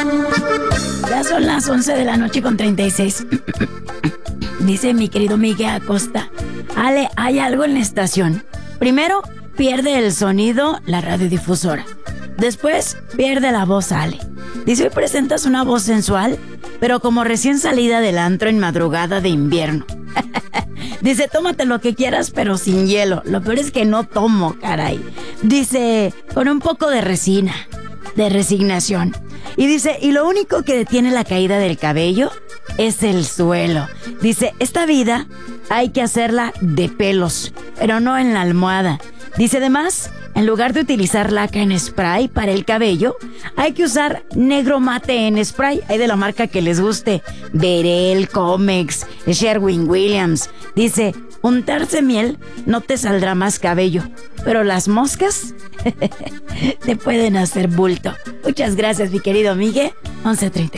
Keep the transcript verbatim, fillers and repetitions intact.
Ya son las once de la noche con treinta y seis. Dice mi querido Miguel Acosta: Ale, hay algo en la estación. Primero, pierde el sonido la radiodifusora. Después, pierde la voz Ale. Dice: hoy presentas una voz sensual, pero como recién salida del antro en madrugada de invierno. Dice: tómate lo que quieras, pero sin hielo. Lo peor es que no tomo, caray. Dice: con un poco de resina, de resignación. Y dice: y lo único que detiene la caída del cabello es el suelo. Dice: esta vida hay que hacerla de pelos, pero no en la almohada. Dice: además, en lugar de utilizar laca en spray para el cabello, hay que usar negro mate en spray. Hay de la marca que les guste: Berel, Comex, Sherwin-Williams. Dice: untarse miel no te saldrá más cabello, pero las moscas te pueden hacer bulto. Muchas gracias, mi querido Miguel. once treinta.